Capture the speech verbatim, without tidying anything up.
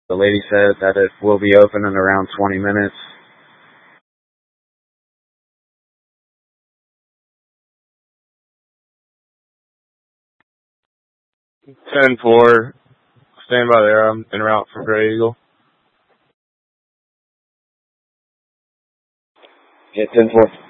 The lady said that it will be open in around twenty minutes. ten four. Stand by there. I'm en route for Gray Eagle. Yeah, ten four.